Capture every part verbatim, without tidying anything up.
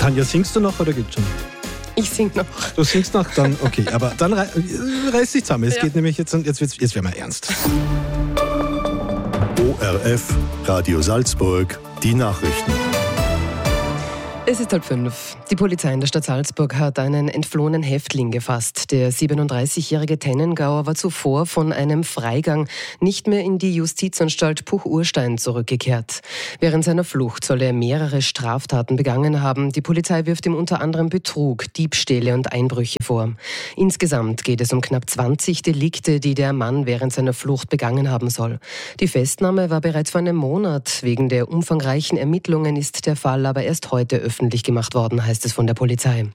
Tanja, singst du noch oder geht's schon? Ich sing noch. Du singst noch? Dann okay, aber dann rei- reiß dich zusammen. Es Ja. geht nämlich jetzt, jetzt, wird's, jetzt werden wir ernst. O R F, Radio Salzburg, die Nachrichten. Es ist halb fünf. Die Polizei in der Stadt Salzburg hat einen entflohenen Häftling gefasst. Der siebenunddreißigjährige Tennengauer war zuvor von einem Freigang nicht mehr in die Justizanstalt Puch-Urstein zurückgekehrt. Während seiner Flucht soll er mehrere Straftaten begangen haben. Die Polizei wirft ihm unter anderem Betrug, Diebstähle und Einbrüche vor. Insgesamt geht es um knapp zwanzig Delikte, die der Mann während seiner Flucht begangen haben soll. Die Festnahme war bereits vor einem Monat. Wegen der umfangreichen Ermittlungen ist der Fall aber erst heute öffentlich gemacht worden, heißt es von der Polizei.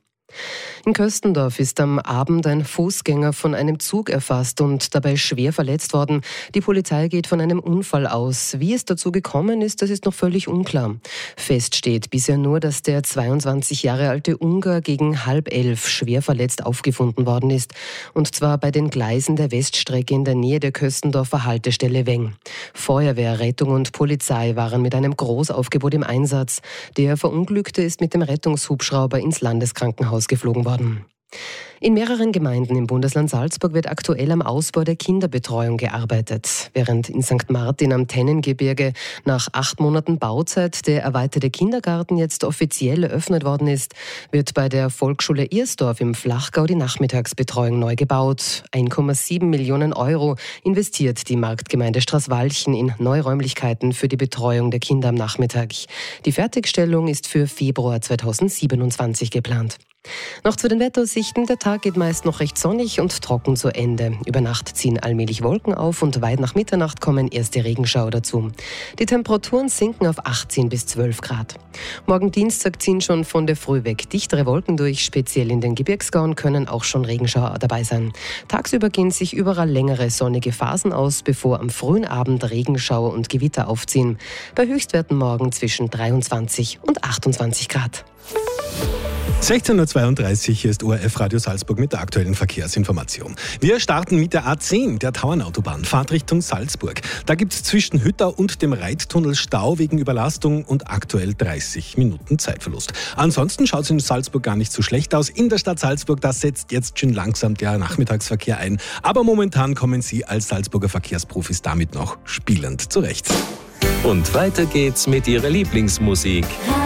In Köstendorf ist am Abend ein Fußgänger von einem Zug erfasst und dabei schwer verletzt worden. Die Polizei geht von einem Unfall aus. Wie es dazu gekommen ist, das ist noch völlig unklar. Fest steht bisher nur, dass der zweiundzwanzig Jahre alte Ungar gegen halb elf schwer verletzt aufgefunden worden ist. Und zwar bei den Gleisen der Weststrecke in der Nähe der Köstendorfer Haltestelle Weng. Feuerwehr, Rettung und Polizei waren mit einem Großaufgebot im Einsatz. Der Verunglückte ist mit dem Rettungshubschrauber ins Landeskrankenhaus geflogen worden. In mehreren Gemeinden im Bundesland Salzburg wird aktuell am Ausbau der Kinderbetreuung gearbeitet. Während in Sankt Martin am Tennengebirge nach acht Monaten Bauzeit der erweiterte Kindergarten jetzt offiziell eröffnet worden ist, wird bei der Volksschule Irsdorf im Flachgau die Nachmittagsbetreuung neu gebaut. eins Komma sieben Millionen Euro investiert die Marktgemeinde Straßwalchen in Neuräumlichkeiten für die Betreuung der Kinder am Nachmittag. Die Fertigstellung ist für Februar zweitausendsiebenundzwanzig geplant. Noch zu den Wetteraussichten. Der Tag geht meist noch recht sonnig und trocken zu Ende. Über Nacht ziehen allmählich Wolken auf und weit nach Mitternacht kommen erste Regenschauer dazu. Die Temperaturen sinken auf achtzehn bis zwölf Grad. Morgen Dienstag ziehen schon von der Früh weg dichtere Wolken durch. Speziell in den Gebirgsgauen können auch schon Regenschauer dabei sein. Tagsüber gehen sich überall längere sonnige Phasen aus, bevor am frühen Abend Regenschauer und Gewitter aufziehen. Bei Höchstwerten morgen zwischen dreiundzwanzig und achtundzwanzig Grad. sechzehn Uhr zweiunddreißig, hier ist O R F Radio Salzburg mit der aktuellen Verkehrsinformation. Wir starten mit der A zehn, der Tauernautobahn, Fahrtrichtung Salzburg. Da gibt es zwischen Hüttau und dem Reittunnel Stau wegen Überlastung und aktuell dreißig Minuten Zeitverlust. Ansonsten schaut es in Salzburg gar nicht so schlecht aus. In der Stadt Salzburg, da setzt jetzt schon langsam der Nachmittagsverkehr ein. Aber momentan kommen Sie als Salzburger Verkehrsprofis damit noch spielend zurecht. Und weiter geht's mit Ihrer Lieblingsmusik.